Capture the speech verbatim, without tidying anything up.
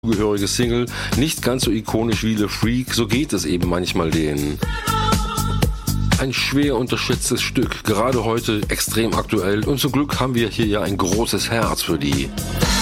zugehörige Single, nicht ganz so ikonisch wie Le Freak, so geht es eben manchmal denen. Ein schwer unterschätztes Stück, gerade heute extrem aktuell und zum Glück haben wir hier ja ein großes Herz für die.